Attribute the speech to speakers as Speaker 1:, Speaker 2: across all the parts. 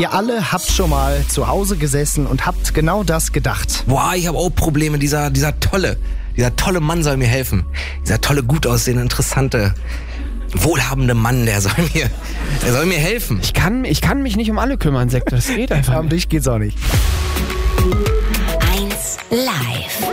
Speaker 1: Ihr alle habt schon mal zu Hause gesessen und habt genau das gedacht.
Speaker 2: Boah, ich habe auch Probleme. Dieser tolle Mann soll mir helfen. Dieser tolle, gut aussehende, interessante, wohlhabende Mann, der soll mir helfen.
Speaker 3: Ich kann mich nicht um alle kümmern, Sektor. Das geht einfach
Speaker 1: Um dich geht's auch nicht.
Speaker 4: 1 Live.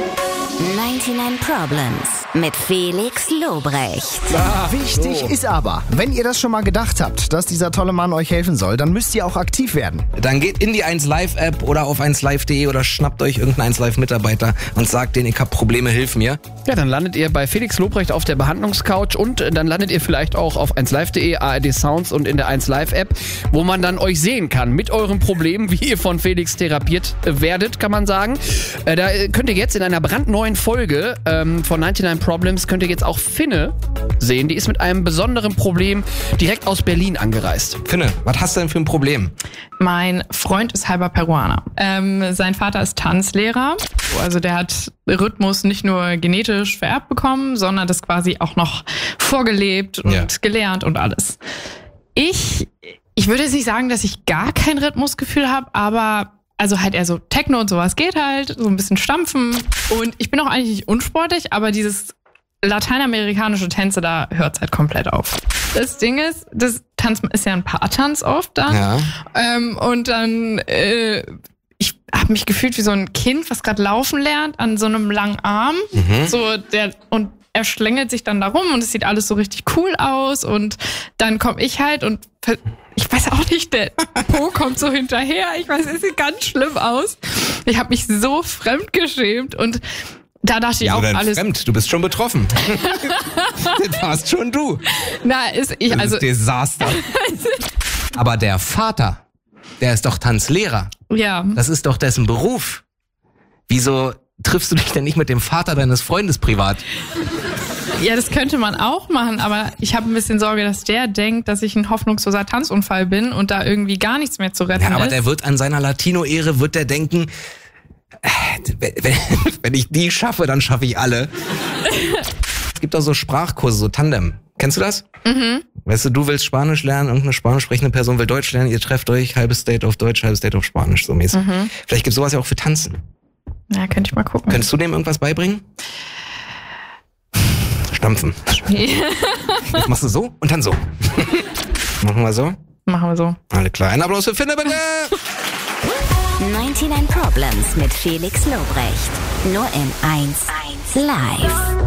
Speaker 4: 99 Problems mit Felix Lobrecht.
Speaker 1: Wichtig ist aber, wenn ihr das schon mal gedacht habt, dass dieser tolle Mann euch helfen soll, dann müsst ihr auch aktiv werden.
Speaker 2: Dann geht in die 1Live-App oder auf 1Live.de oder schnappt euch irgendeinen 1Live-Mitarbeiter und sagt denen, ich hab Probleme, hilf mir.
Speaker 3: Ja, dann landet ihr bei Felix Lobrecht auf der Behandlungscouch und dann landet ihr vielleicht auch auf 1Live.de, ARD Sounds und in der 1Live-App, wo man dann euch sehen kann mit euren Problemen, wie ihr von Felix therapiert werdet, kann man sagen. Da könnt ihr jetzt in einer brandneuen Folge von 99 Problems könnt ihr jetzt auch Finne sehen. Die ist mit einem besonderen Problem direkt aus Berlin angereist.
Speaker 2: Finne, was hast du denn für ein Problem?
Speaker 5: Mein Freund ist halber Peruaner. Sein Vater ist Tanzlehrer. Also der hat Rhythmus nicht nur genetisch vererbt bekommen, sondern das quasi auch noch vorgelebt und gelernt und alles. Ich würde jetzt nicht sagen, dass ich gar kein Rhythmusgefühl habe, aber also halt eher so Techno und sowas geht halt, so ein bisschen stampfen. Und ich bin auch eigentlich nicht unsportlich, aber dieses lateinamerikanische Tänze, da hört es halt komplett auf. Das Ding ist, das Tanzen ist ja ein Paartanz oft dann.
Speaker 2: Ja.
Speaker 5: Und dann, ich habe mich gefühlt wie so ein Kind, was gerade laufen lernt, an so einem langen Arm. Und er schlängelt sich dann da rum und es sieht alles so richtig cool aus. Und dann komme ich halt und ich weiß auch nicht, der Po kommt so hinterher. Ich weiß, es sieht ganz schlimm aus. Ich habe mich so fremdgeschämt und da dachte ich auch alles.
Speaker 2: Fremd? Du bist schon betroffen. Das warst schon du.
Speaker 5: Das ist
Speaker 2: Desaster. Aber der Vater, der ist doch Tanzlehrer.
Speaker 5: Ja.
Speaker 2: Das ist doch dessen Beruf. Wieso triffst du dich denn nicht mit dem Vater deines Freundes privat?
Speaker 5: Ja, das könnte man auch machen, aber ich habe ein bisschen Sorge, dass der denkt, dass ich ein hoffnungsloser Tanzunfall bin und da irgendwie gar nichts mehr zu retten ist.
Speaker 2: Ja, aber der wird an seiner Latino-Ehre, wird der denken, wenn ich die schaffe, dann schaffe ich alle. Es gibt auch so Sprachkurse, so Tandem. Kennst du das? Mhm. Weißt du willst Spanisch lernen, irgendeine spanisch sprechende Person will Deutsch lernen, ihr trefft euch, halbes Date auf Deutsch, halbes Date auf Spanisch, so mäßig. Mhm. Vielleicht gibt's sowas ja auch für Tanzen.
Speaker 5: Ja, könnte ich mal gucken.
Speaker 2: Könntest du dem irgendwas beibringen? Stampfen. Jetzt machst du so und dann so. Machen wir so?
Speaker 5: Machen wir so.
Speaker 2: Alle klar. Ein Applaus für Finne, bitte!
Speaker 4: 99 Problems mit Felix Lobrecht. Nur in 1 Live.